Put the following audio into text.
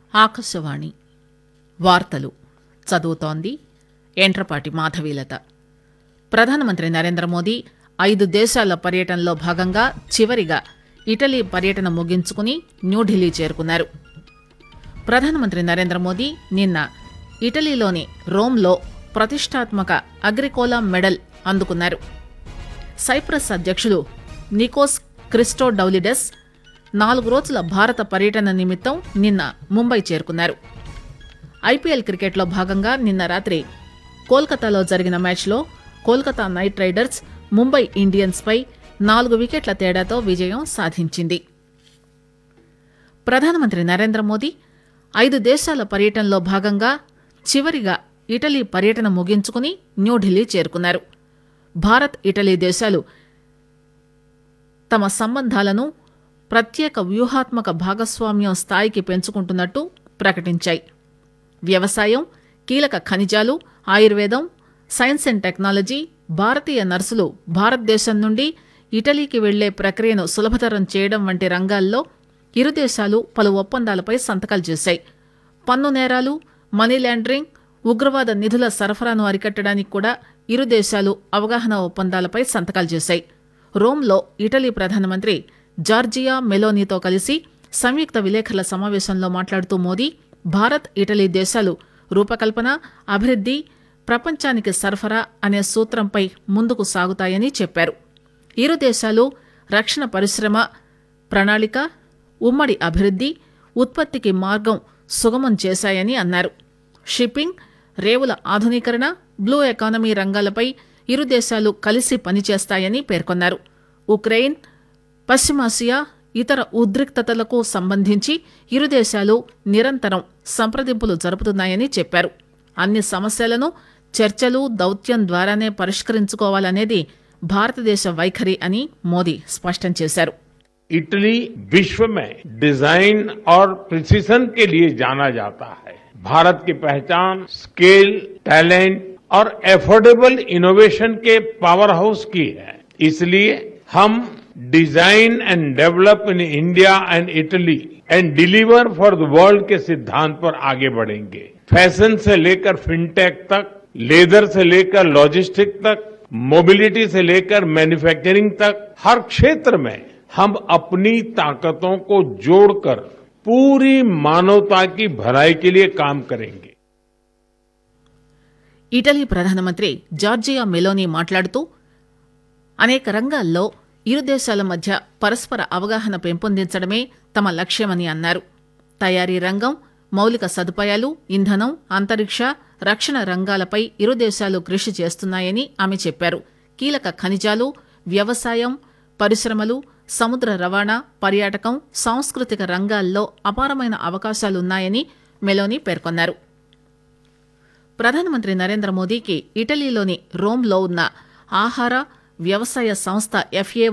ఆకాశవాణి వార్తలు చదువుతోంది ఎంట్రపాటి మాధవీలత. ప్రధానమంత్రి నరేంద్ర మోదీ 5 దేశాల పర్యటనలో భాగంగా చివరిగా ఇటలీ పర్యటన ముగించుకుని న్యూఢిల్లీ చేరుకున్నారు. ప్రధానమంత్రి నరేంద్ర మోదీ నిన్న ఇటలీలోని రోమ్లో ప్రతిష్టాత్మక అగ్రికోలా మెడల్ అందుకున్నారు. సైప్రస్ అధ్యక్షుడు నికోస్ క్రిస్టోడౌలిడెస్ 4 రోజుల భారత పర్యటన నిమిత్తం నిన్న ముంబై చేరుకున్నారు. ఐపీఎల్ క్రికెట్లో భాగంగా నిన్న రాత్రి కోల్కతాలో జరిగిన మ్యాచ్లో Kolkata night riders Mumbai Indians పై 4 వికెట్ల తేడాతో విజయం సాధించింది. ప్రధానమంత్రి నరేంద్ర మోదీ 5 దేశాల పర్యటనలో భాగంగా చివరిగా ఇటలీ పర్యటన ముగించుకుని న్యూఢిల్లీ చేరుకున్నారు. భారత్ ఇటలీ దేశాలు తమ సంబంధాలను ప్రత్యేక వ్యూహాత్మక భాగస్వామ్యం స్థాయికి పెంచుకుంటున్నట్టు ప్రకటించాయి. వ్యవసాయం, కీలక ఖనిజాలు, ఆయుర్వేదం, సైన్స్ అండ్ టెక్నాలజీ, భారతీయ నర్సులు భారతదేశం నుండి ఇటలీకి వెళ్లే ప్రక్రియను సులభతరం చేయడం వంటి రంగాల్లో ఇరు దేశాలు పలు ఒప్పందాలపై సంతకాలు చేశాయి. పన్ను నేరాలు, మనీ లాండరింగ్, ఉగ్రవాద నిధుల సరఫరాను అరికట్టడానికి కూడా ఇరు దేశాలు అవగాహన ఒప్పందాలపై సంతకాలు చేశాయి. రోమ్లో ఇటలీ ప్రధానమంత్రి జార్జియా మెలోనీతో కలిసి సంయుక్త విలేకరుల సమావేశంలో మాట్లాడుతూ మోదీ భారత్ ఇటలీ దేశాలు రూపకల్పన, అభివృద్ది, ప్రపంచానికి సరఫరా అనే సూత్రంపై ముందుకు సాగుతాయని చెప్పారు. ఇరు దేశాలు రక్షణ పరిశ్రమ ప్రణాళిక, ఉమ్మడి అభివృద్ది, ఉత్పత్తికి మార్గం సుగమం చేశాయని అన్నారు. షిప్పింగ్, రేవుల ఆధునీకరణ, బ్లూ ఎకానమీ రంగాలపై ఇరు దేశాలు కలిసి పనిచేస్తాయని పేర్కొన్నారు. ఉక్రెయిన్, పశ్చిమాసియా, ఇతర ఉద్రిక్తతలకు సంబంధించి ఇరు దేశాలు నిరంతరం సంప్రదింపులు జరుపుతున్నాయని చెప్పారు. అన్ని సమస్యలను చర్చలు, దౌత్యం ద్వారానే పరిష్కరించుకోవాలనేది భారతదేశ వైఖరి అని మోదీ స్పష్టం చేశారు. इटली विश्व में डिजाइन और प्रिसिशन के लिए जाना जाता है. भारत की पहचान स्केल, टैलेंट और एफोर्डेबल इनोवेशन के पावर हाउस की है. इसलिए हम design and develop in India and Italy and deliver for the world के सिद्धांत पर आगे बढ़ेंगे. फैशन से लेकर फिनटेक तक, लेदर से लेकर लॉजिस्टिक तक, मोबिलिटी से लेकर मैन्युफैक्चरिंग तक, हर क्षेत्र में हम अपनी ताकतों को जोड़कर पूरी मानवता की भलाई के लिए काम करेंगे. ఇటలీ ప్రధానమంత్రి జార్జియా మెలోనీ మాట్లాడుతూ అనేక రంగాల్లో ఇరు దేశాల మధ్య పరస్పర అవగాహన పెంపొందించడమే తమ లక్ష్యమని అన్నారు. తయారీ రంగం, మౌలిక సదుపాయాలు, ఇంధనం, అంతరిక్ష, రక్షణ రంగాలపై ఇరు దేశాలు కృషి చేస్తున్నాయని ఆమె చెప్పారు. కీలక ఖనిజాలు, వ్యవసాయం, పరిశ్రమలు, సముద్ర రవాణా, పర్యాటకం, సాంస్కృతిక రంగాల్లో అపారమైన అవకాశాలున్నాయని మెలోనీ పేర్కొన్నారు. ప్రధానమంత్రి నరేంద్ర మోదీకి ఇటలీలోని రోమ్లో ఉన్న ఆహార, వ్యవసాయ సంస్థ FAO